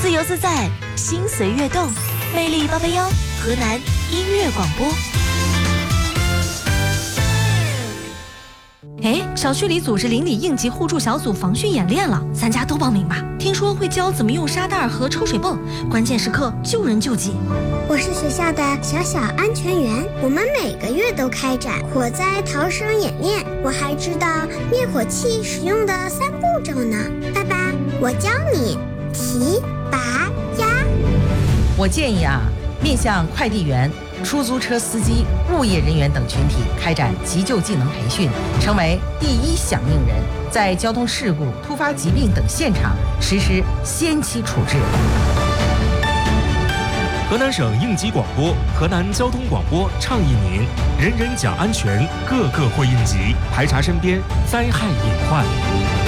自由自在，心随悦动，魅力881，河南音乐广播。 哎，小区里组织邻里应急互助小组防汛演练了，咱家都报名吧。听说会教怎么用沙袋和抽水泵，关键时刻救人救己。 我是学校的小安全员，我们每个月都开展火灾逃生演练，我还知道灭火器使用的3步骤呢。爸爸，我教你提、拔、压。 我建议面向快递员、出租车司机、物业人员等群体开展急救技能培训，成为第一响应人，在交通事故、突发疾病等现场实施先期处置。 河南省应急广播、河南交通广播倡议您：人人讲安全，个个会应急，排查身边灾害隐患。